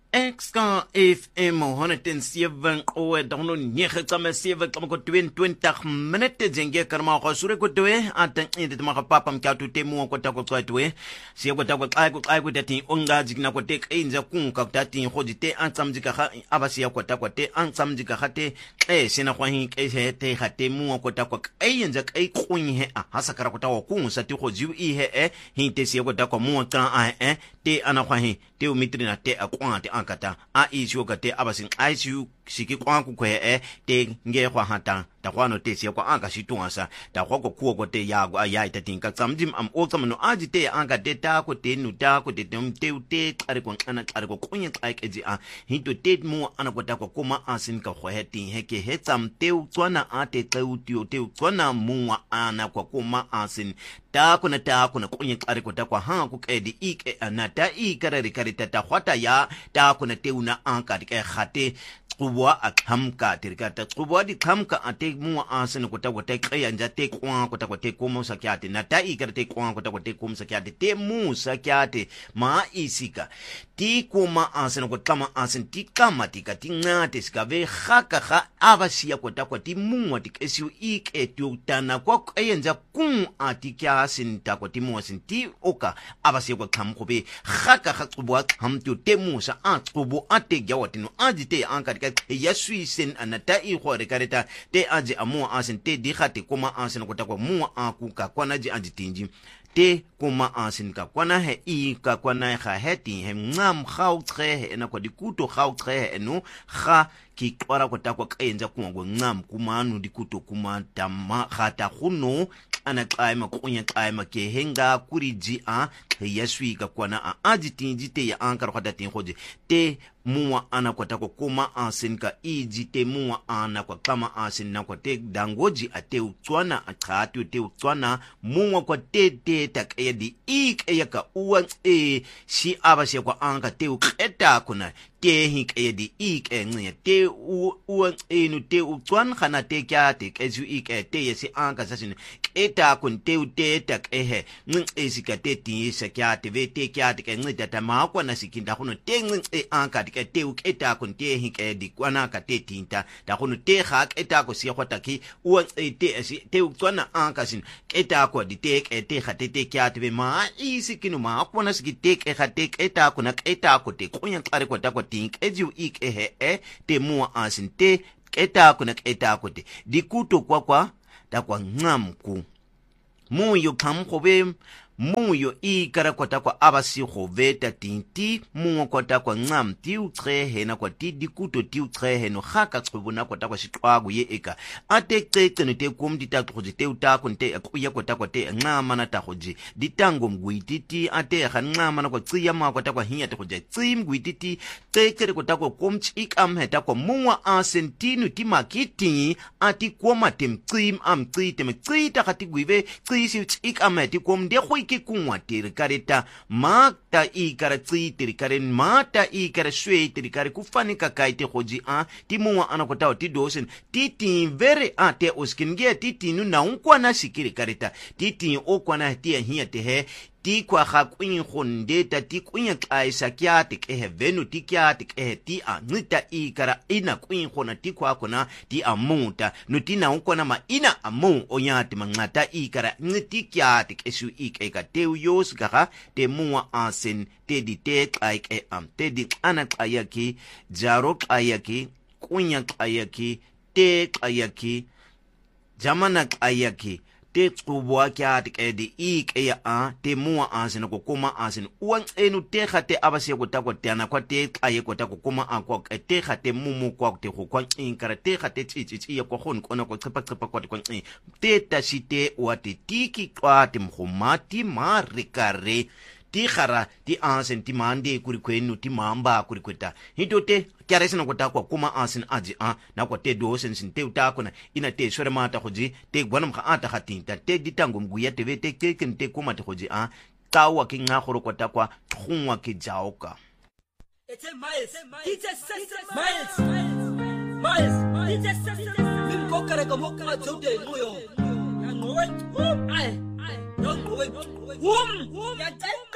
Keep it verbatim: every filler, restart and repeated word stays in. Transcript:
Exka F M honderdseven oe dan nege tama seven tama ko twintig minute jenge karma ko sure ko twe atan inde ma papa mka tu temu ko ta ko twe sie ko ta ko ai ko ai ko dati onga jigna ko tek inza kun ka dati hodite an samjika kha abasi ko ta ko te an samjika khate e sina ko hin ke he te khate mu ko ta ko ai inza kai kun he a hasakara ko ta ko kun sa ti ko jiu i he e hin te sie ko ta ko mu ka a e te ana ko hin te o mitrina te a kwante ankata a isio ka te abasin aisiu siki kwa ku kwe e te nge kwa hata ta kwa no te sia kwa anka situasa ta kwa ko ku ko te ya gwa ya ita tinka samjim am o samno aji te anka te ta ko te nu ta ko te tem te te tsare ko ana tsare ko kunya tsaike ji a hinto te mu ana ko ta ko kuma asin ka khwe tin he ke he tsam te tswana a te teu tio te tswana mu ana ko kuma asin ta ko na ta ko na kunya tsare ko ta kwa ha ku ke di ike ana ta i kare kare ta ta khwata ya ta ko na te una anka ke khate Kubwa akamka tirikata kubwa di kamka ate mu asene kota kota kaya njate kwa kota kota komo sakyate na ta ikarte kwa kota kota komo sakyate te mu sakyate ma isika ti kuma asene kota ma asene ti kama tika ti ngate skave khaka kha abasiya kota kota mu ati kesiu ike tutana kwa kaya nja kun ati kya asinta kota mu asinti oka abasiya kwa kamkobe khaka kha kubwa kamtu te mu sa at kubo ate gyawatino ajite anka Yasui sen anata i khore kareta te aje amu asen te di khate kuma asen ko takwa mu aku ka kwana ji aje tinji te kuma asen ka kwana he i ka kwana kha heti he ngam khau tre he na kwa dikuto khau tre he no kha ki kwara ko takwa kaenza kuma go ngam kuma anu dikuto kuma tama khata khuno ana qaima kunya qaima ke henga kuriji a Yasui ka kwana a aje tinji te ya ankar khata tin khoje te muwa ana kwa tako kuma asin ka iji te muwa ana kwa kama asin na kwa te dangoji ate utwana akatu te utwana muwa kwa te te takaya di ik eya ka uwa e si abasya kwa anka te uketa kuna te hink eya di ik e ngaya te uwa e nu te utwan khana te kya te kezu ik e te yasi anka sasin eta kun te ute tak ehe ngin e sika te ti sa kya te ve te kya te ke ngita ta ma kwa na sikinda kuno te ngin e anka ke te uketa kun te hike di kwana ka te tinta ta kuno te khak eta ko si khota ki u te si te ukwana anka sin eta ko di te ke te khate te kya te ma isi kinu ma kwana si te ke khate eta ko na eta ko te kunya klare ko ta ko tink e ju ik e he e te mu asin te eta ko na eta ko te di kuto kwa kwa ta kwa ngam ku mu yo kam ko be Muyo i kara kota kwa abasi hoveta tinti mungo kota kwa ngam ti utrehe na kwa ti dikuto ti utrehe no haka tsubuna kota kwa shitwagu ye eka ate tete no te kumdi ta kuji te utako nte akuya kota kwa te ngama na ta kuji ditango mguititi ate ya ngama na kwa tsiya ma kota kwa hiya te kuji tsim guititi tete kota kwa kumchi ikam heta kwa mungo asentinu ti makiti ati kwa matem tsim am tsite me tsita kati guive tsisi ikam heti kumde kwa ki kunwa tiri kareta makta i kara tsi tiri karen mata i kara shwe tiri kare kufani kakaite hoji a ti muwa anakotao ti dosen ti tin vere a te oskingia ti tinu na unkwa na sikiri kareta ti tin okwa na tia hiya te he ti kwa khakwin khonde ta ti kunya kaisa kya te ke venu ti kya te ke ti a ngita i kara ina kwin khona ti kwa kona ti amuta no ti na unkona ma ina amu onyati mangata i kara ngiti kya te ke su i ke ka te uyos ga te muwa asen te di te kai ke am te di ana kayaki jaro kayaki kunya kayaki te kayaki jamana kayaki te tsubwa kya te ke di ik e a te muwa asin ko kuma asin uwan enu te khate abase ko ta ko tana ko te aye ko ta ko kuma an ko te khate mumu ko te ko ko in kara te khate chi chi chi ko khon ko na ko tsepa tsepa ko ko te ta site wa te tiki kwa te mkhomati ma rikare ti khara ti asin ti mande kuri kwenu ti mamba kuri kweta hitote kyare sina ko ta ko kuma asin aji a na ko te do sen sin te uta ko na ina te sore mata khoji te gwanam kha ata khatinta te ditango mguya te vete te ken te kuma te khoji a tawa ki nga khoro ko ta kwa khunwa ki jaoka it's a miles teacher miles miles teacher bim ko kare ko mokka jode moyo ya ngowe ai ai don't go wum ya